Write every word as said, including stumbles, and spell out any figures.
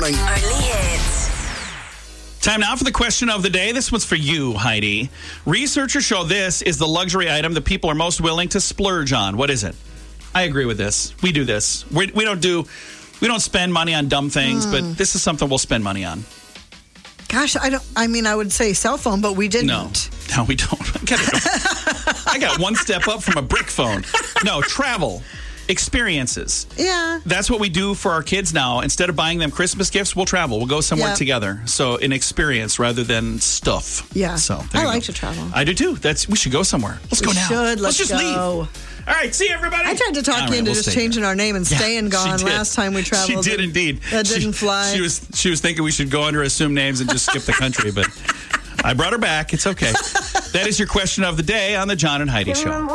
morning. Only hits. Time now for the question of the day. This one's for you, Heidi. Researchers show this is the luxury item that people are most willing to splurge on. What is it? I agree with this. We do this. We, we don't do, we don't spend money on dumb things, mm. but this is something we'll spend money on. Gosh, I don't. I mean, I would say cell phone, but we didn't. No, no, we don't. I got, I got one step up from a brick phone. No, travel. Experiences. Yeah. That's what we do for our kids now. Instead of buying them Christmas gifts, we'll travel. We'll go somewhere Yep. together. So an experience rather than stuff. Yeah. So I there you like go. to travel. I do too. That's we should go somewhere. Let's We go now. should. Let's just go. leave. All right. See you, everybody. I tried to talk All you right, into we'll just stay changing there. our name and Yeah, staying she gone did. last time we traveled. She did indeed. That She- didn't fly. She was she was thinking we should go under assumed names and just skip the country, but I brought her back. It's okay. That is your question of the day on the John and Heidi Show.